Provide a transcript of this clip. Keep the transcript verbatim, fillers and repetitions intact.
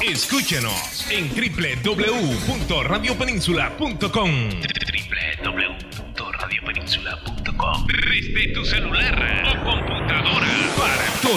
Escúchanos en doble u doble u doble u punto radio península punto com. doble u doble u doble u punto radio península punto com. Desde tu celular o computadora para todo